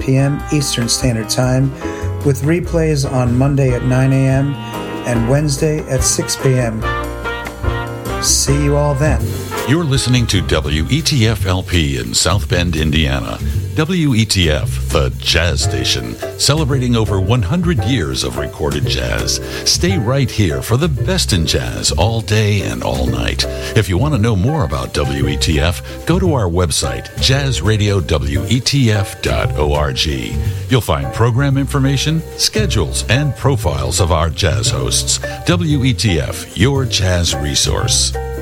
p.m. Eastern Standard Time, with replays on Monday at 9 a.m. and Wednesday at 6 p.m. See you all then. You're listening to WETF-LP in South Bend, Indiana. WETF, the jazz station, celebrating over 100 years of recorded jazz. Stay right here for the best in jazz all day and all night. If you want to know more about WETF, go to our website, jazzradiowetf.org. You'll find program information, schedules, and profiles of our jazz hosts. WETF, your jazz resource.